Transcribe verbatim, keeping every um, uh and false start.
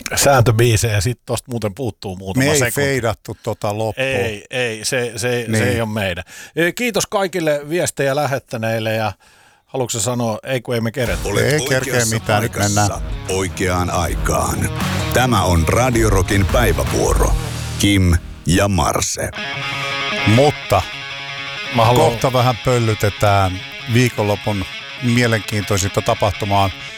sääntöbiisejä ja sitten tosta muuten puuttuu muutama Me ei sekunti. feidattu tota loppuun. Ei, ei, se, se, niin. se ei ole meidän. Kiitos kaikille viestejä lähettäneille ja haluatko sä sanoa, ei kun ei me kerätä. Ei kerkeä mitään, nyt mennään. Oikeaan aikaan. Tämä on Radio Rockin päivävuoro. Kim ja Marse. Mutta Mä haluan... kohta vähän pöllytetään viikonlopun mielenkiintoisinta tapahtumaan.